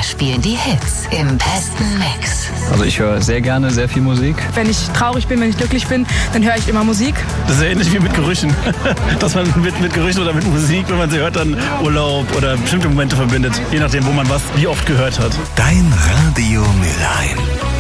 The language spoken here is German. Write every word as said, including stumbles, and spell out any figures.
spielen die Hits im besten Mix. Also ich höre sehr gerne sehr viel Musik. Wenn ich traurig bin, wenn ich glücklich bin, dann höre ich immer Musik. Das ist ja ähnlich wie mit Gerüchen. Dass man mit, mit Gerüchen oder mit Musik, wenn man sie hört, dann Urlaub oder bestimmte Momente verbindet. Je nachdem, wo man was wie oft gehört hat. Dein Radio Mülheim.